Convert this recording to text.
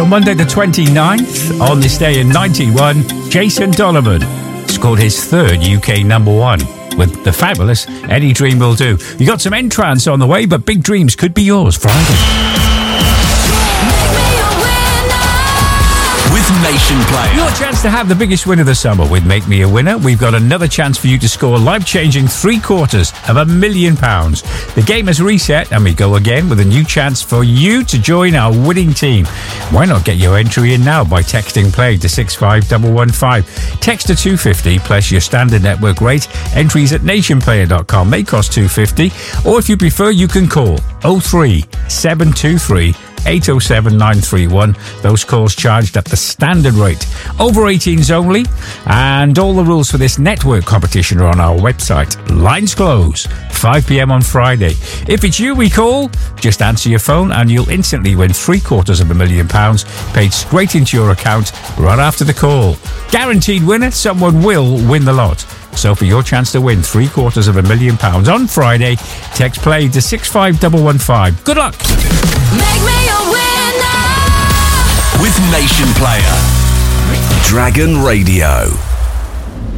Monday the 29th, on this day in 91, Jason Donovan scored his third UK number one with the fabulous Any Dream Will Do. You got some N-Trance on the way, but big dreams could be yours Friday. With Nation Player. Your chance to have the biggest win of the summer with Make Me a Winner. We've got another chance for you to score life-changing £750,000. The game has reset and we go again with a new chance for you to join our winning team. Why not get your entry in now by texting play to 65115. Text to 250 plus your standard network rate. Entries at nationplayer.com. They cost $2.50. Or if you prefer, you can call 03 723 807 931. Those calls charged at the standard rate. Over 18s only. And all the rules for this network competition are on our website. Lines close 5 p.m. on Friday. If it's you we call, just answer your phone and you'll instantly win £750,000 paid straight into your account right after the call. Guaranteed winner, someone will win the lot. So for your chance to win £750,000 on Friday, text play to 65115. Good luck. Make me a winner with Nation Player. Dragon Radio.